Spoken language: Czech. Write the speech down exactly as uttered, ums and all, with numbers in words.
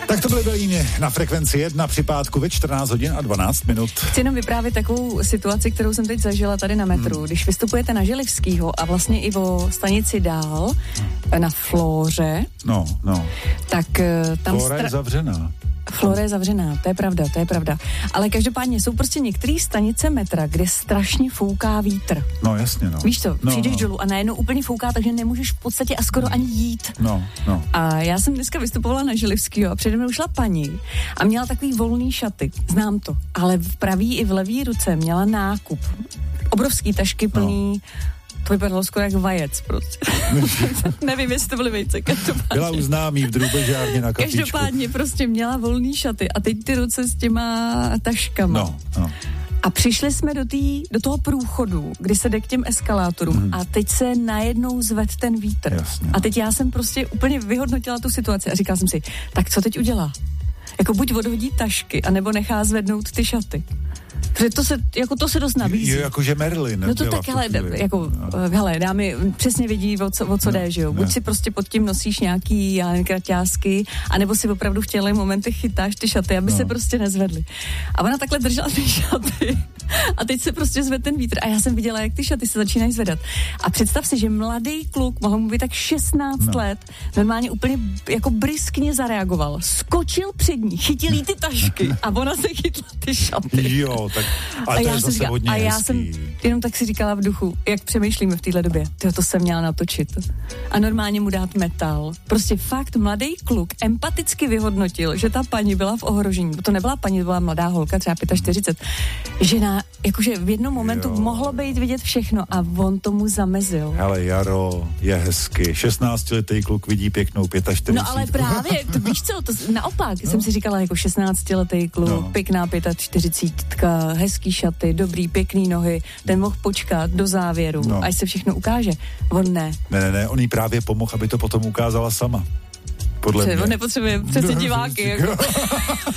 Tak to byly Belíny na frekvenci jedna při pátku ve čtrnáct hodin a dvanáct minut. Chci jenom vyprávět takovou situaci, kterou jsem teď zažila tady na metru. Hmm. Když vystupujete na Želivskýho a vlastně i o stanici dál, na Flóře, no, no. tak tam... Flóra stra- je zavřená. Flóra je zavřená, to je pravda, to je pravda. Ale každopádně jsou prostě některé stanice metra, kde strašně fouká vítr. No jasně, no. Víš co, no, přijdeš no. dolů a najednou úplně fouká, takže nemůžeš v podstatě a skoro ani jít. No, no. A já jsem dneska vystupovala na Želivskýho a přede mnou šla paní a měla takový volný šaty, znám to, ale v pravý i v levý ruce měla nákup. Obrovský tašky plný... No. To vypadalo skoro jak vajec prostě. Nevím, jestli to byly vejce. Byla u známý v drůbežárně na kafičku. Každopádně prostě měla volný šaty a teď ty ruce s těma taškama. No, no. A přišli jsme do, tý, do toho průchodu, kdy se jde k těm eskalátorům hmm. a teď se najednou zved ten vítr. Jasně. A teď já jsem prostě úplně vyhodnotila tu situaci a říkala jsem si, tak co teď udělá? Jako buď odhodí tašky, anebo nechá zvednout ty šaty. Protože to se, jako to se dost nabízí. Jo, jakože Merlin. No to tak, hele, jako, no. hele, dámy přesně vědí, o co, o co no, jde, že jo. Buď ne. si prostě pod tím nosíš nějaký, já nevím, kraťásky, anebo si opravdu v těchto momentech chytáš ty šaty, aby no. se prostě nezvedly. A ona takhle držela ty šaty a teď se prostě zved ten vítr a já jsem viděla, jak ty šaty se začínají zvedat. A představ si, že mladý kluk, mohl mu být tak šestnáct no. let, normálně úplně jako briskně zareagoval. Skočil před ní, chytil jí ty tašky a ona se chytla ty šaty. Jo, tak ale a to já je zase říkala, hodně a já hezký. jsem jenom tak si říkala v duchu, jak přemýšlíme v téhle době. Tyjo, to jsem měla natočit. A normálně mu dát metal. Prostě fakt mladý kluk empaticky vyhodnotil, že ta paní byla v ohrožení. To nebyla paní, to byla mladá holka, třeba čtyřicet pět. Že na, jakože v jednom momentu jo. mohlo být vidět všechno a on tomu zamezil. Hele, Jaro, je hezky. šestnáctiletý kluk vidí pěknou čtyřicet. No ale právě, to víš co, to naopak, no. jsem si říkala jako šestnáctiletý kluk, no. pěkná čtyřicítka, hezký šaty, dobrý, pěkný nohy, ten mohl počkat do závěru, no. až se všechno ukáže. On ne. Ne, ne, ne, on jí právě pomohl, aby to potom ukázala sama. Podle Pře- mě. On nepotřebuje přece diváky. Jako.